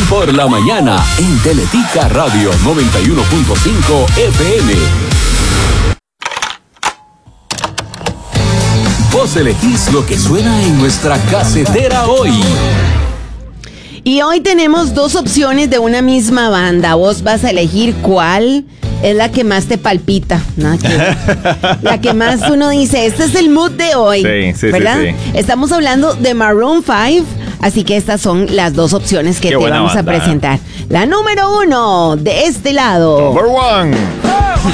por la mañana en Teletica Radio 91.5 FM. Vos elegís lo que suena en nuestra casetera hoy. Y hoy tenemos dos opciones de una misma banda. Vos vas a elegir cuál es la que más te palpita. La que más uno dice, este es el mood de hoy. Sí, ¿verdad? sí. Estamos hablando de Maroon 5, así que estas son las dos opciones que te vamos a presentar. La número 1 de este lado. Number 1.